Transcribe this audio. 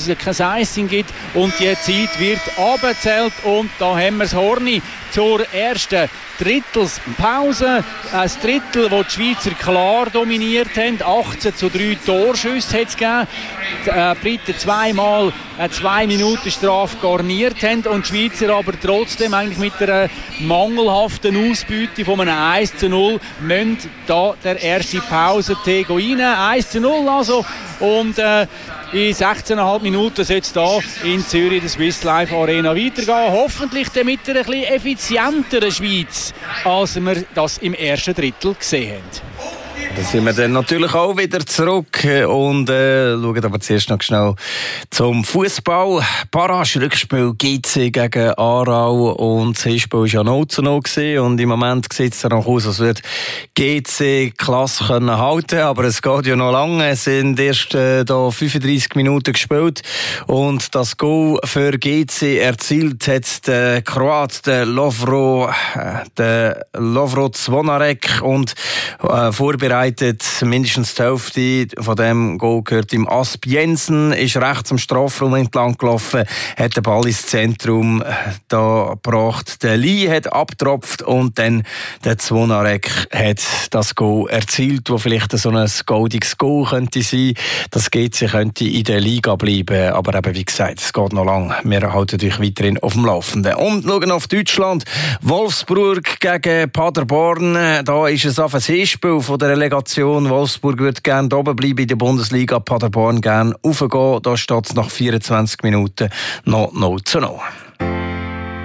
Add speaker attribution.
Speaker 1: es kein Icing gibt und die Zeit wird abgezählt und da haben wir das Horni zur ersten Drittelspause. Ein Drittel, das die Schweizer klar dominiert haben. 18:3 Torschüsse hat es gegeben. Die Briten zweimal eine 2-Minuten-Strafe garniert haben und die Schweizer aber trotzdem eigentlich mit einer mangelhaften Ausbeute von einem 1:0 müssen da der erste Pause-Tee rein. 1:0 also und in 16,5 Minuten soll es hier in Zürich in der Swiss Life Arena weitergehen. Hoffentlich dann mit einer etwas effizienteren Schweiz, als wir das im ersten Drittel gesehen haben.
Speaker 2: Da sind wir dann natürlich auch wieder zurück und schauen aber zuerst noch schnell zum Fußball. Barrage-Rückspiel GC gegen Aarau und das Hinspiel war ja 0:0 und im Moment sieht es danach aus, als würde GC Klasse können halten, aber es geht ja noch lange. Es sind erst da 35 Minuten gespielt und das Goal für GC erzielt hat der Kroat, der Lovro Zvonarek und vorbereitet mindestens die Hälfte von dem Goal gehört im Asp Jensen, ist rechts am Strafraum entlang gelaufen, hat den Ball ins Zentrum da gebracht. Der Lee hat abgetropft und dann der Zvonarek hat das Goal erzielt, wo vielleicht so ein goldiges Goal könnte sein. Das GC könnte in der Liga bleiben, aber eben wie gesagt, es geht noch lang. Wir halten euch weiterhin auf dem Laufenden. Und schauen auf Deutschland. Wolfsburg gegen Paderborn. Da ist es auf ein Hinspiel von der Relegation. Wolfsburg würde gerne oben bleiben in der Bundesliga, Paderborn gerne raufgehen. Da steht es nach 24 Minuten noch 0:0.